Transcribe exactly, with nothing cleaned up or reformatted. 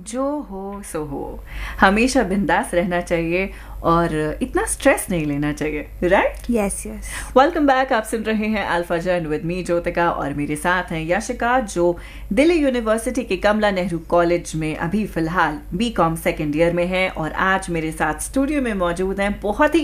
जो हो सो हो, हमेशा बिंदास रहना चाहिए और इतना स्ट्रेस नहीं लेना चाहिए, right? Yes yes. Welcome back. आप सुन रहे हैं अल्फा जर्न विद मी ज्योतिका और मेरे साथ हैं यशिका, जो दिल्ली यूनिवर्सिटी के कमला नेहरू कॉलेज में अभी फिलहाल बी कॉम सेकेंड ईयर में है और आज मेरे साथ स्टूडियो में मौजूद हैं बहुत ही